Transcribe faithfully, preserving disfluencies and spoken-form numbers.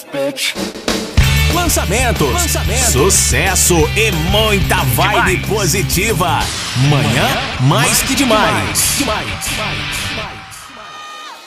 Lançamentos, Lançamentos, sucesso e muita vibe demais. Positiva. Manhã mais que demais. demais. demais.